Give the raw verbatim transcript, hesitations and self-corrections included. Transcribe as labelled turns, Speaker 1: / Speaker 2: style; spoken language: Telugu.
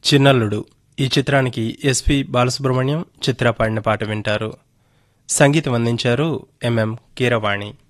Speaker 1: చిన్నల్లుడు ఈ చిత్రానికి ఎస్పి బాలసుబ్రహ్మణ్యం చిత్ర పాడిన పాట వింటారు. సంగీతం అందించారు ఎంఎం కీరవాణి.